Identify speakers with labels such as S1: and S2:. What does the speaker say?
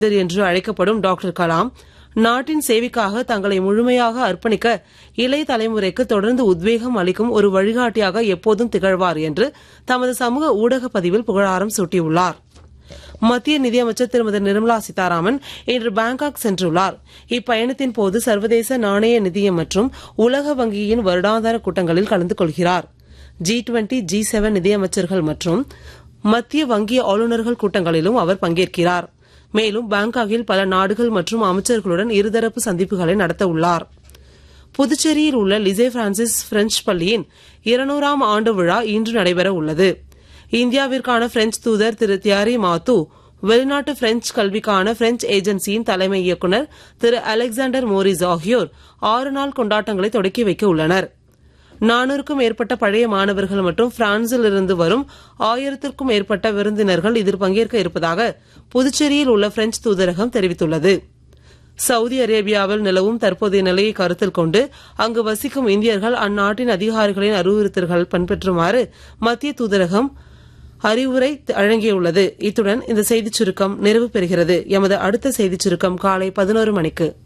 S1: என்று அழைக்கப்படும் டாக்டர் கலாம் நாட்டின் சேவைக்காக தங்களை முழுமையாக அர்ப்பணிக்க இளைய தலைமுறைக்கு தொடர்ந்து உத்வேகம் அளிக்கும் ஒரு வழிகாட்டியாக எப்போதும் திகழ்வார் என்று தமது சமூக ஊடக பதிவில் புகழாரம் சூட்டியுள்ளார். மத்திய நிதியமைச்சர் திருமதி நிர்மலா சீதாராமன் இன்று பாங்காக் சென்றுள்ளார். இப்பயணத்தின் போது சர்வதேச நாணய நிதியம் மற்றும் உலக வங்கியின் வருடாந்திர கூட்டங்களில் கலந்து கொள்கிறார். G20, G7 நிதியமைச்சர்கள் மற்றும் மத்திய வங்கி ஆளுநர்கள் கூட்டங்களிலும் அவர் பங்கேற்கிறார். மேலும் பாங்காக்கில் பல நாடுகள் மற்றும் அமைச்சர்களுடன் இருதரப்பு சந்திப்புகளை நடத்த உள்ளார். புதுச்சேரியில் உள்ள லிசே பிரான்சிஸ் பிரெஞ்சு பள்ளியின் 200ஆம் ஆண்டு விழா இன்று நடைபெற உள்ளது. இந்தியாவிற்கான பிரெஞ்சு தூதர் திரு தியாரி மாத்து, வெளிநாட்டு பிரெஞ்சு கல்விக்கான பிரெஞ்சு ஏஜென்சியின் தலைமை இயக்குநர் திரு அலெக்சாண்டர் மோரிஸ் ஆகியோர் 6 நாள் கொண்டாட்டங்களை தொடக்கி வைக்க உள்ளனர். 400க்கும் மேற்பட்ட பழைய மாணவர்கள் மற்றும் பிரான்சில் இருந்து வரும் 1000க்கும் மேற்பட்ட விருந்தினர்கள் இதில் பங்கேற்க இருப்பதாக புதுச்சேரியில் உள்ள பிரெஞ்சு தூதரகம் தெரிவித்துள்ளது. சவுதி அரேபியாவில் நிலவும் தற்போதைய நிலையை கருத்தில் கொண்டு அங்கு வசிக்கும் இந்தியர்கள் அந்நாட்டின் அதிகாரிகளின் அறிவுறுத்தல்கள் பின்பற்றுமாறு மத்திய தூதரகம் அறிவுரை வழங்கியுள்ளது. இத்துடன் இந்த செய்திச் சுருக்கம் நிறைவு பெறுகிறது. எமது அடுத்த செய்திச் சுருக்கம் காலை 11 மணிக்கு.